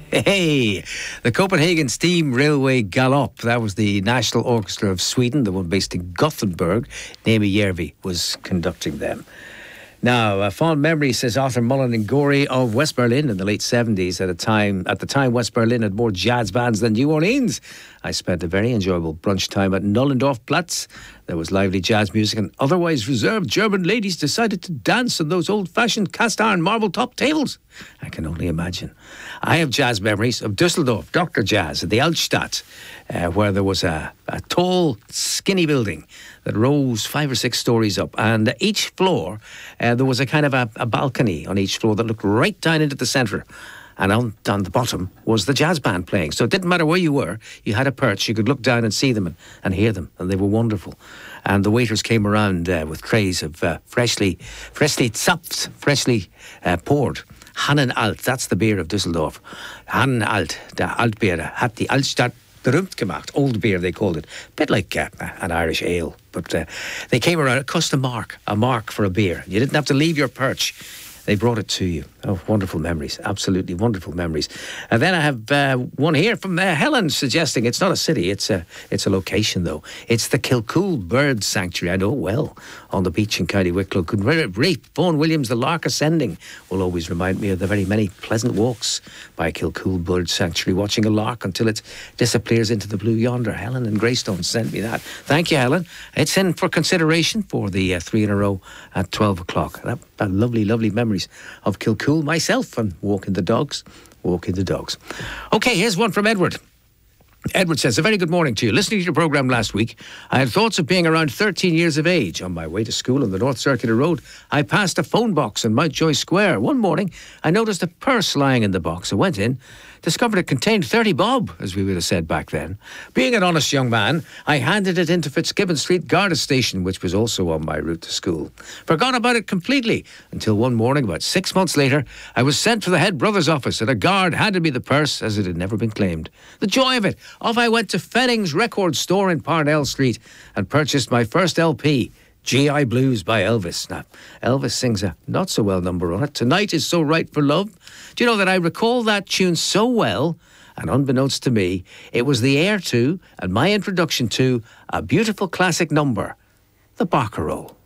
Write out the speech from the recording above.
Hey, the Copenhagen Steam Railway Galopp. That was the National Orchestra of Sweden, the one based in Gothenburg. Naomi Järvi was conducting them. Now, fond memory, says Arthur Mullen and Gorey, of West Berlin in the late 70s. At the time, West Berlin had more jazz bands than New Orleans. I spent a very enjoyable brunch time at Nollendorfplatz. There was lively jazz music, and otherwise reserved German ladies decided to dance on those old-fashioned cast-iron marble-top tables. I can only imagine. I have jazz memories of Dusseldorf, Dr. Jazz, at the Altstadt, where there was a tall, skinny building that rose 5 or 6 stories up, and each floor there was a kind of a balcony on each floor that looked right down into the centre, and on the bottom was the jazz band playing. So it didn't matter where you were, you had a perch, you could look down and see them and hear them, and they were wonderful. And the waiters came around with trays of freshly zapft, freshly poured Hannen Alt. That's the beer of Düsseldorf. Hannen Alt, der Altbier, hat die Altstadt berühmt gemacht. Old beer, they called it. A bit like an Irish ale. But they came around. It cost a mark for a beer. You didn't have to leave your perch. They brought it to you. Oh, wonderful memories. Absolutely wonderful memories. And then I have one here from Helen suggesting it's not a city, it's a location though. It's the Kilcool Bird Sanctuary. I know it well, on the beach in County Wicklow. Rape, Vaughan Williams, the Lark Ascending will always remind me of the very many pleasant walks by Kilcool Bird Sanctuary, watching a lark until it disappears into the blue yonder. Helen and Greystone sent me that. Thank you, Helen. It's in for consideration for the 3 in a row at 12 o'clock. That lovely, lovely memories of Kilcool. Myself and walking the dogs. Okay, here's one from Edward. Edward says, a very good morning to you. Listening to your programme last week, I had thoughts of being around 13 years of age. On my way to school on the North Circular Road, I passed a phone box in Mountjoy Square. One morning, I noticed a purse lying in the box. I went in, discovered it contained 30 bob, as we would have said back then. Being an honest young man, I handed it into Fitzgibbon Street Garda Station, which was also on my route to school. Forgot about it completely, until one morning, about 6 months later, I was sent to the head brother's office, and a guard handed me the purse as it had never been claimed. The joy of it! Off I went to Fennings Record Store in Parnell Street and purchased my first LP, GI Blues by Elvis. Now, Elvis sings a not-so-well number on it. Tonight is so right for love. Do you know that I recall that tune so well, and unbeknownst to me, it was the heir to and my introduction to a beautiful classic number, the Barcarolle.